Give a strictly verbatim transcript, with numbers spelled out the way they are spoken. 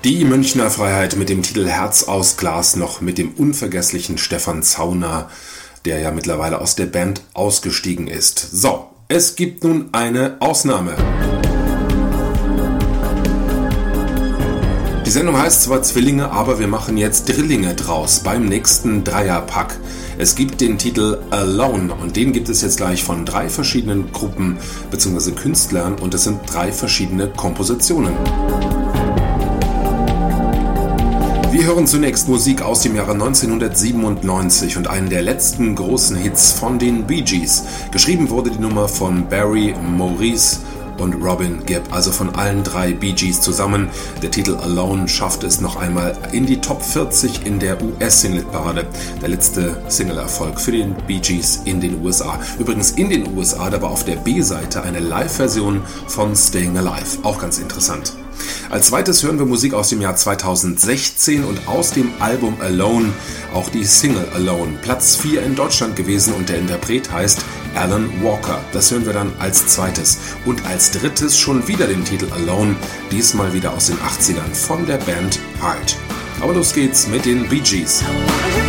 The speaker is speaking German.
Die Münchner Freiheit mit dem Titel Herz aus Glas, noch mit dem unvergesslichen Stefan Zauner, der ja mittlerweile aus der Band ausgestiegen ist. So, es gibt nun eine Ausnahme. Die Sendung heißt zwar Zwillinge, aber wir machen jetzt Drillinge draus beim nächsten Dreierpack. Es gibt den Titel Alone und den gibt es jetzt gleich von drei verschiedenen Gruppen bzw. Künstlern und es sind drei verschiedene Kompositionen. Wir hören zunächst Musik aus dem Jahre neunzehnhundertsiebenundneunzig und einen der letzten großen Hits von den Bee Gees. Geschrieben wurde die Nummer von Barry, Maurice und Robin Gibb, also von allen drei Bee Gees zusammen. Der Titel Alone schafft es noch einmal in die Top vierzig in der U S-Single-Parade. Der letzte Single-Erfolg für den Bee Gees in den U S A. Übrigens in den U S A, da war auf der B-Seite eine Live-Version von Staying Alive. Auch ganz interessant. Als zweites hören wir Musik aus dem Jahr zweitausendsechzehn und aus dem Album Alone auch die Single Alone. Platz vier in Deutschland gewesen und der Interpret heißt Alan Walker. Das hören wir dann als zweites. Und als drittes schon wieder den Titel Alone, diesmal wieder aus den achtzigern von der Band Heart. Aber los geht's mit den Bee Gees.